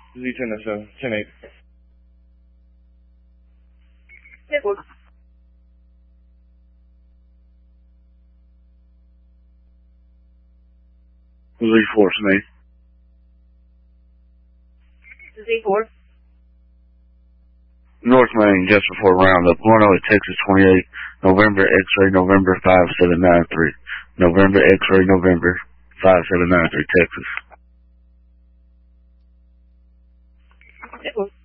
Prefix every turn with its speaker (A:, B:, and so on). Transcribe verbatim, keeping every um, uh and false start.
A: Z ten S O, ten eight.
B: Network.
C: Z four, it's me.
B: Z four.
C: North Main, just before roundup. Going over Texas twenty-eight, November X-ray, November five seven nine three. November X-ray, November five seven nine three, Texas.
B: Network.